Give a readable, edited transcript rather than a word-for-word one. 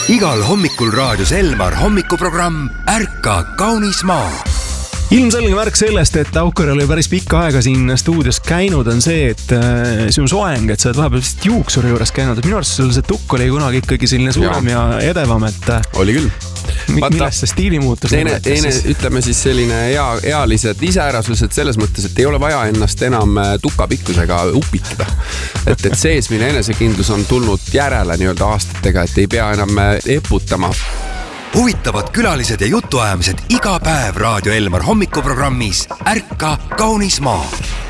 Igal hommikul raadios Elmar hommikuprogramm Ärka kaunis maa. Ilmselge märk sellest, et Aukar oli päris pikka aega siin stuudios käinud, on see, et sinu soeng, et sa oled vahepeal juuksuri juures käinud. Minu arust sul see tukk oli kunagi ikkagi selline suurem ja edevam, et oli küll. Millest see stiili muutus? Ütleme siis selline ealised iseärasused selles mõttes, et ei ole vaja ennast enam tukapikkusega upitada. Et seesmine enesekindlus on tulnud järele nii-öelda aastatega, et ei pea enam eputama. Huvitavad külalised ja jutuajamised iga päev Raadio Elmar hommikuprogrammis Ärka kaunis maa.